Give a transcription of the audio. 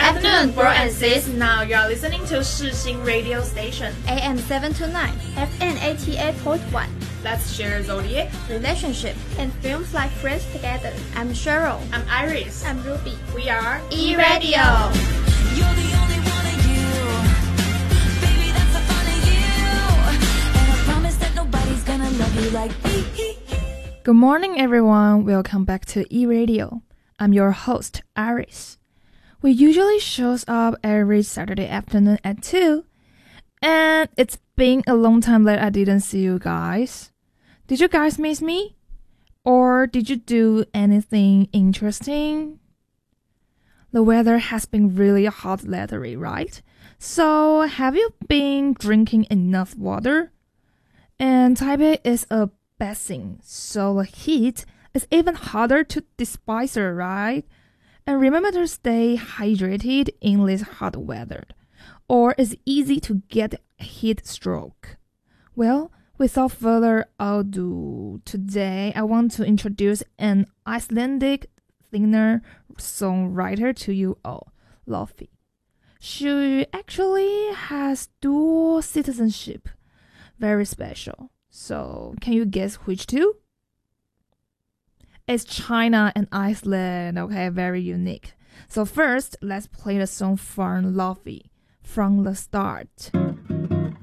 afternoon, bro and sis. Now you are listening to Shixing Radio Station, AM 729, FM 88.1. Let's share zodiac, relationship, and films like Friends together. I'm Cheryl. I'm Iris. I'm Ruby. We are E-Radio. You're the only one of you. Baby, that's the fun of you. And I promise that nobody's gonna love you like me. Good morning, everyone. Welcome back to E-Radio. I'm your host, Iris. We usually shows up every Saturday afternoon at 2. And it's been a long time that I didn't see you guys. Did you guys miss me? Or did you do anything interesting? The weather has been really hot lately, right? So have you been drinking enough water? And Taipei is a basin, so the heat is even harder to despise, right? And remember to stay hydrated in this hot weather, or it's easy to get heat stroke. Well, without further ado, today I want to introduce an Icelandic singer-songwriter to you all, Lofi. She actually has dual citizenship, very special. So, can you guess which two? It's China and Iceland, okay, very unique. So first, let's play the song from Lofi, From the Start.